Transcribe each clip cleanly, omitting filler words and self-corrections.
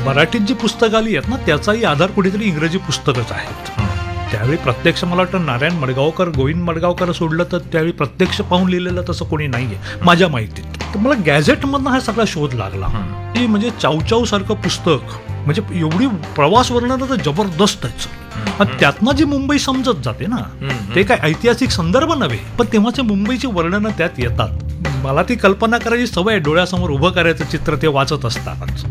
मराठीत जी पुस्तकं आली आहेत ना त्याचाही आधार कुठेतरी इंग्रजी पुस्तकच आहेत. त्यावेळी प्रत्यक्ष मला वाटतं नारायण मडगावकर, गोविंद मडगावकर सोडलं तर त्यावेळी प्रत्यक्ष पाहून लिहिलेलं तसं कोणी नाहीये माझ्या माहितीत. तर मला गॅझेटमधनं हा सगळा शोध लागला की म्हणजे चावचाव सारखं पुस्तक म्हणजे एवढी प्रवास वर्णन तर जबरदस्त आहे. त्यातनं जी मुंबई समजत जाते ना, ते काय ऐतिहासिक संदर्भ नव्हे पण तेव्हाचे मुंबईची वर्णनं त्यात येतात. मला ती कल्पना करायची सवय, डोळ्यासमोर उभं करायचं चित्र ते वाचत असतानाच.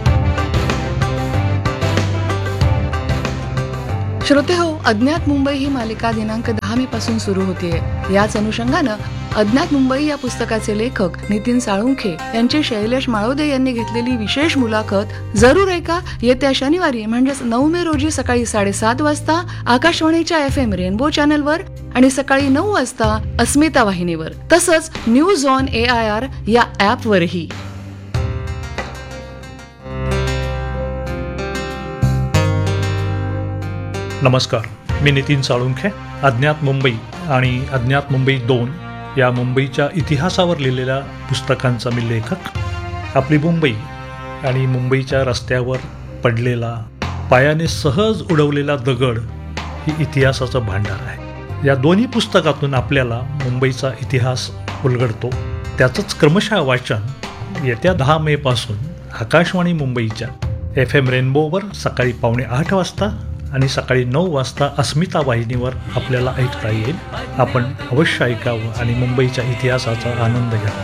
श्रोते हो, अज्ञात मुंबई ही मालिका दिनांक 10 मे पासून सुरू होतीये. याच अनुषंगानं अज्ञात मुंबई या पुस्तकाचे लेखक नितीन साळुंखे यांची शैलेश माळोदे यांनी घेतलेली विशेष मुलाखत जरूर ऐका. येत्या शनिवारी म्हणजेच 9 मे रोजी सकाळी 7:30 वाजता आकाशवाणीच्या FM रेनबो चॅनलवर आणि सकाळी 9 वाजता अस्मिता वाहिनीवर, तसंच न्यूज ऑन AIR या ॲपवरही. नमस्कार, मी नितीन साळुंखे. अज्ञात मुंबई आणि अज्ञात मुंबई 2 या मुंबईच्या इतिहासावर लिहिलेल्या पुस्तकांचा मी लेखक. आपली मुंबई आणि मुंबईच्या रस्त्यावर पडलेला, पायाने सहज उडवलेला दगड ही इतिहासाचं भांडार आहे. या दोन्ही पुस्तकातून आपल्याला मुंबईचा इतिहास उलगडतो. त्याचंच क्रमशः वाचन येत्या 10 मे पासून आकाशवाणी मुंबईच्या FM रेनबोवर सकाळी 7:45 वाजता आणि सकाळी 9 वाजता अस्मिता वाहिनीवर आपल्याला ऐकता येईल. आपण अवश्य ऐकावं आणि मुंबईच्या इतिहासाचा आनंद घ्यावा.